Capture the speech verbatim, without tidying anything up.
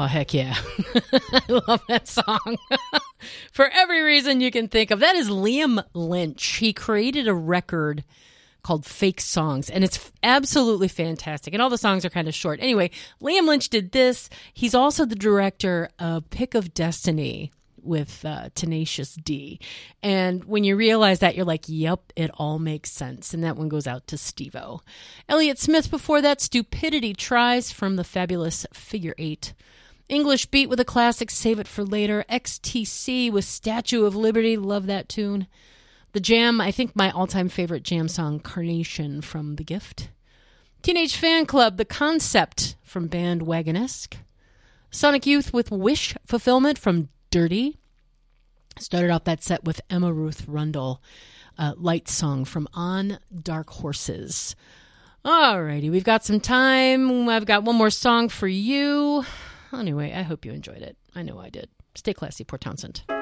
Oh, heck yeah. I love that song. For every reason you can think of. That is Liam Lynch. He created a record called Fake Songs, and it's absolutely fantastic. And all the songs are kind of short. Anyway, Liam Lynch did this. He's also the director of Pick of Destiny with uh, Tenacious D. And when you realize that, you're like, yep, it all makes sense. And that one goes out to Steve-O. Elliott Smith before that, Stupidity Tries from the fabulous Figure Eight. English Beat with a classic, Save It for Later. X T C with Statue of Liberty, love that tune. The Jam, I think my all-time favorite Jam song, Carnation from The Gift. Teenage Fan Club, The Concept from band Wagonesque. Sonic Youth with Wish Fulfillment from Dirty. Started off that set with Emma Ruth Rundle, uh, Light Song from On Dark Horses. Alrighty, we've got some time. I've got one more song for you. Anyway, I hope you enjoyed it. I know I did. Stay classy, Port Townsend.